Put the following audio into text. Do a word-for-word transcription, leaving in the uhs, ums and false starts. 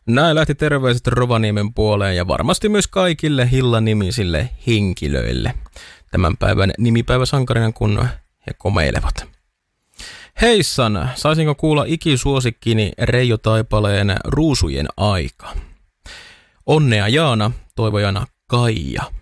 Näin lähti terveiset Rovaniemen puoleen ja varmasti myös kaikille Hilla-nimisille henkilöille. Tämän päivän nimipäiväsankarina, kun he komeilevat. Heissan, saisinko kuulla ikisuosikkini Reijo Taipaleen Ruusujen aika? Onnea Jaana, toivojana Kaija.